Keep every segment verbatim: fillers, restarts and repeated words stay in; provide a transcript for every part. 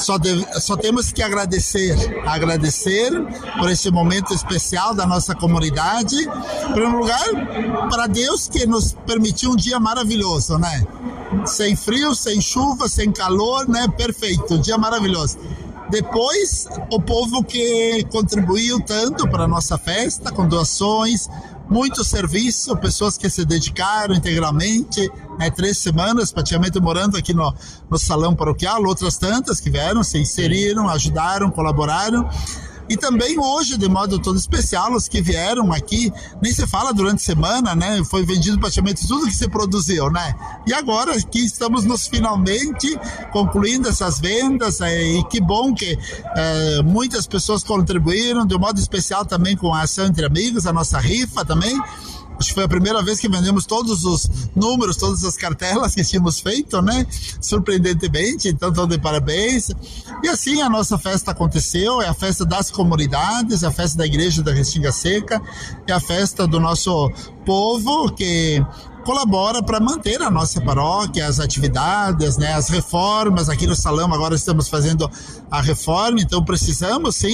só, deve, só temos que agradecer, agradecer por esse momento especial da nossa comunidade, em primeiro lugar, para Deus que nos permitiu um dia maravilhoso, né? Sem frio, sem chuva, sem calor, né? Perfeito, um dia maravilhoso. Depois, o povo que contribuiu tanto para a nossa festa, com doações, muito serviço, pessoas que se dedicaram integralmente, né, três semanas praticamente morando aqui no, no salão paroquial, outras tantas que vieram, se inseriram, ajudaram, colaboraram. E também hoje, de modo todo especial, os que vieram aqui, nem se fala durante a semana, né? Foi vendido praticamente tudo que se produziu, né? E agora aqui estamos nos finalmente concluindo essas vendas, é, e que bom que é, muitas pessoas contribuíram, de um modo especial também com a ação entre amigos, a nossa rifa também. Acho que foi a primeira vez que vendemos todos os números, todas as cartelas que tínhamos feito, né? Surpreendentemente, então estão de parabéns. E assim a nossa festa aconteceu, é a festa das comunidades, é a festa da Igreja da Restinga Seca, é a festa do nosso povo que colabora para manter a nossa paróquia, as atividades, né, as reformas. Aqui no salão agora estamos fazendo a reforma, então precisamos sim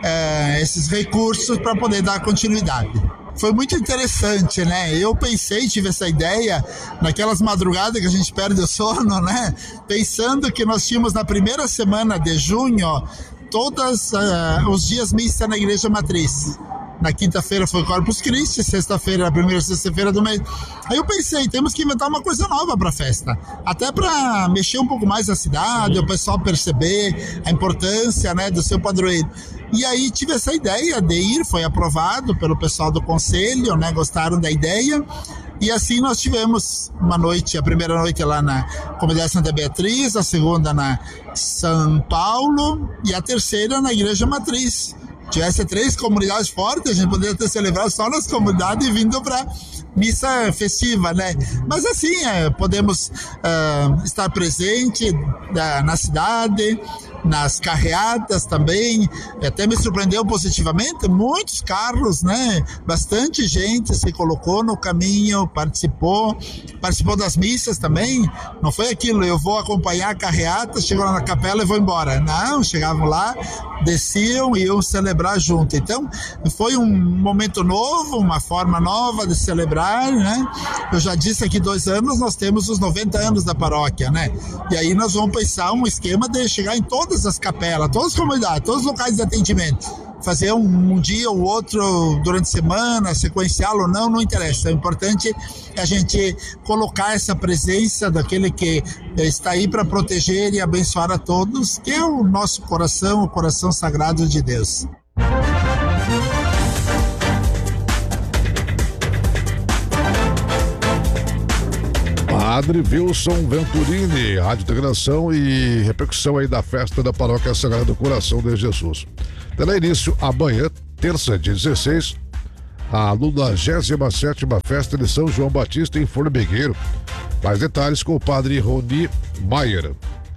é, esses recursos para poder dar continuidade. Foi muito interessante, né? Eu pensei, tive essa ideia naquelas madrugadas que a gente perde o sono, né? Pensando que nós tínhamos na primeira semana de junho todos uh, os dias missa na Igreja Matriz. Na quinta-feira foi Corpus Christi, sexta-feira, a primeira sexta-feira do mês. Aí eu pensei, temos que inventar uma coisa nova para a festa. Até para mexer um pouco mais a cidade, o pessoal perceber a importância, né, do seu padroeiro. E aí tive essa ideia de ir, foi aprovado pelo pessoal do conselho, né, gostaram da ideia. E assim nós tivemos uma noite, a primeira noite lá na Comunidade Santa Beatriz, a segunda na São Paulo e a terceira na Igreja Matriz. Tivesse três comunidades fortes, a gente poderia ter celebrado só nas comunidades e vindo para missa festiva, né? Mas assim, é, podemos uh, estar presente uh, na cidade, nas carreatas também. Até me surpreendeu positivamente, muitos carros, né? Bastante gente se colocou no caminho, participou, participou das missas também. Não foi aquilo, eu vou acompanhar a carreata, chego lá na capela e vou embora. Não, chegavam lá, desciam e iam celebrar junto. Então, foi um momento novo, uma forma nova de celebrar, né? Eu já disse aqui dois anos, nós temos os noventa anos da paróquia, né? E aí nós vamos pensar um esquema de chegar em todas as capelas, todas as comunidades, todos os locais de atendimento. Fazer um, um dia ou outro durante a semana, sequencial ou não, não interessa. O importante é a gente colocar essa presença daquele que está aí para proteger e abençoar a todos, que é o nosso coração, o coração sagrado de Deus. Padre Wilson Venturini, rádio integração e repercussão aí da festa da Paróquia Sagrado do Coração de Jesus. Terá início amanhã, terça, dia dezesseis, a nonagésima sétima festa de São João Batista em Formigueiro. Mais detalhes com o Padre Roni Maier.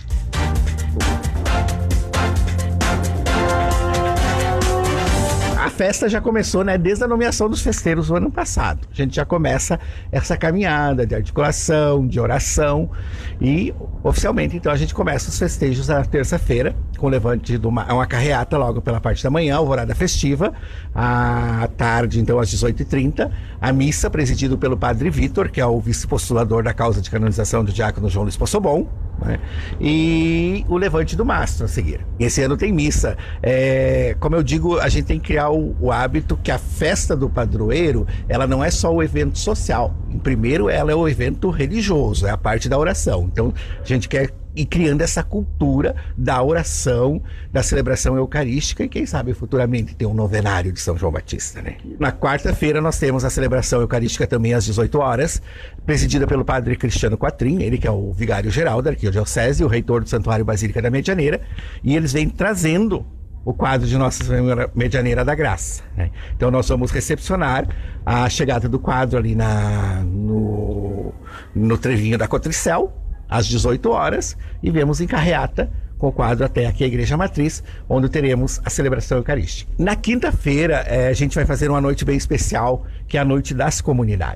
A festa já começou, né, desde a nomeação dos festeiros do ano passado. A gente já começa essa caminhada de articulação, de oração e oficialmente então a gente começa os festejos na terça-feira com o levante de uma, uma carreata logo pela parte da manhã, alvorada festiva, à tarde então às dezoito e trinta, a missa presidido pelo Padre Vitor, que é o vice-postulador da causa de canonização do diácono João Luiz Possobon, né? E o levante do mastro a seguir. Esse ano tem missa. É, como eu digo, a gente tem que criar o, o hábito que a festa do padroeiro, ela não é só o evento social. Primeiro, ela é o evento religioso, é a parte da oração. Então, a gente quer ir criando essa cultura da oração, da celebração eucarística e quem sabe futuramente ter um novenário de São João Batista, né? Na quarta-feira nós temos a celebração eucarística também às dezoito horas, presidida pelo Padre Cristiano Quatrim, ele que é o vigário-geral da Arquidiocese, o reitor do Santuário Basílica da Medianeira, e eles vêm trazendo o quadro de Nossa Senhora Medianeira da Graça, né? Então nós vamos recepcionar a chegada do quadro ali na, no, no trevinho da Cotricel, às dezoito horas, e vemos em carreata com o quadro até aqui a Igreja Matriz, onde teremos a celebração eucarística. Na quinta-feira, eh, a gente vai fazer uma noite bem especial, que é a Noite das Comunidades.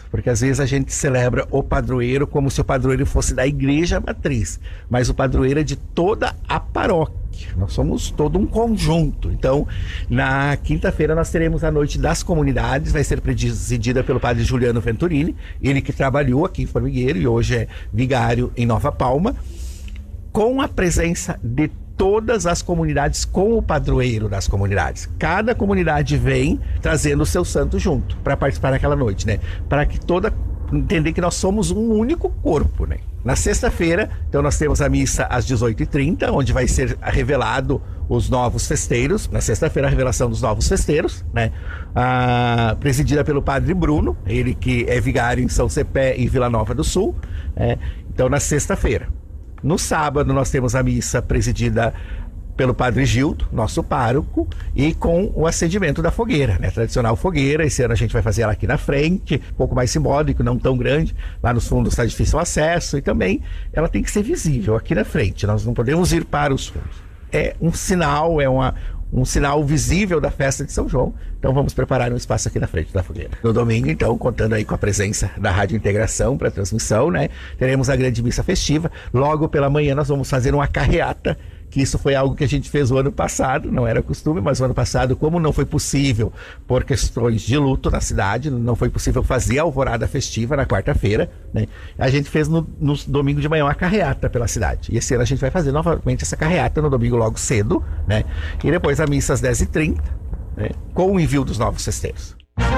porque às vezes a gente celebra o padroeiro como se o padroeiro fosse da igreja matriz, mas o padroeiro é de toda a paróquia. Nós somos todo um conjunto. Então, na quinta-feira nós teremos a Noite das Comunidades, vai ser presidida pelo padre Juliano Venturini, ele que trabalhou aqui em Formigueiro e hoje é vigário em Nova Palma, com a presença de todas as comunidades, com o padroeiro das comunidades. Cada comunidade vem trazendo o seu santo junto para participar daquela noite, né? Para que toda entender que nós somos um único corpo, né? Na sexta-feira, então nós temos a missa às dezoito e trinta, onde vai ser revelado os novos festeiros. Na sexta-feira, a revelação dos novos festeiros, né? Ah, presidida pelo padre Bruno, ele que é vigário em São Cepé e Vila Nova do Sul, né? Então, na sexta-feira. No sábado, nós temos a missa presidida pelo padre Gildo, nosso pároco, e com o acendimento da fogueira, né? Tradicional fogueira. Esse ano a gente vai fazer ela aqui na frente, um pouco mais simbólico, não tão grande. Lá nos fundos está difícil o acesso e também ela tem que ser visível aqui na frente. Nós não podemos ir para os fundos. É um sinal, é uma, um sinal visível da festa de São João. Então vamos preparar um espaço aqui na frente da fogueira. No domingo, então, contando aí com a presença da Rádio Integração para transmissão, né? Teremos a grande missa festiva. Logo pela manhã nós vamos fazer uma carreata, que isso foi algo que a gente fez o ano passado, não era costume, mas o ano passado, como não foi possível, por questões de luto na cidade, não foi possível fazer a alvorada festiva na quarta-feira, né? A gente fez no, no domingo de manhã uma carreata pela cidade. E esse ano a gente vai fazer novamente essa carreata no domingo logo cedo, né? E depois a missa às dez e trinta, né? Com o envio dos novos festeiros.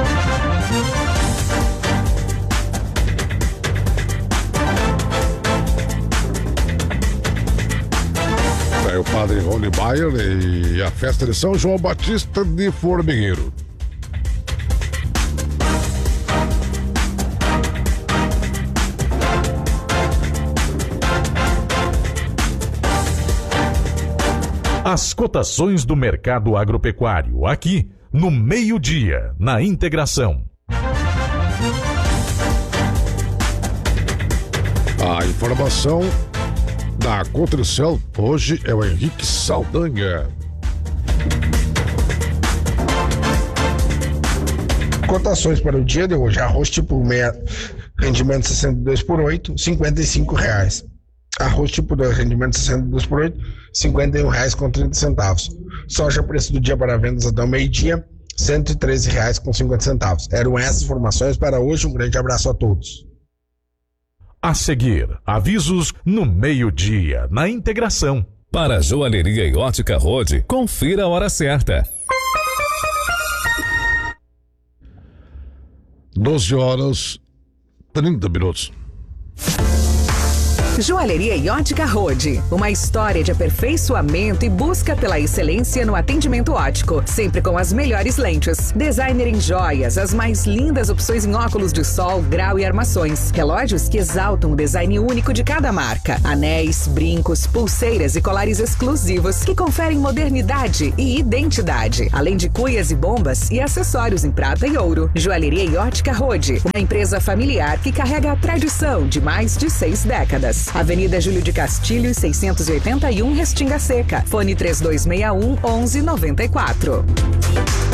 É o padre Rony Bayer e a festa de São João Batista de Formigueiro. As cotações do mercado agropecuário, aqui no meio-dia, na Integração. A informação da Cotricel hoje é o Henrique Saldanha. Cotações para o dia de hoje: arroz tipo meia, rendimento sessenta e dois por oito, cinquenta e cinco reais. Arroz tipo dois, rendimento sessenta e dois por oito, cinquenta e um reais com trinta centavos. Soja, preço do dia para vendas até o meio-dia, cento e treze reais com cinquenta centavos. Eram essas informações para hoje. Um grande abraço a todos. A seguir, avisos no meio-dia, na Integração. Para a Joalheria e Ótica Rode, confira a hora certa. doze horas trinta minutos. Joalheria e Ótica Rode, uma história de aperfeiçoamento e busca pela excelência no atendimento óptico, sempre com as melhores lentes. Designer em joias, as mais lindas opções em óculos de sol, grau e armações. Relógios que exaltam o design único de cada marca. Anéis, brincos, pulseiras e colares exclusivos que conferem modernidade e identidade. Além de cuias e bombas e acessórios em prata e ouro. Joalheria e Ótica Rode, uma empresa familiar que carrega a tradição de mais de seis décadas. Avenida Júlio de Castilho, seiscentos e oitenta e um, Restinga Seca. Fone três dois seis um, onze noventa e quatro.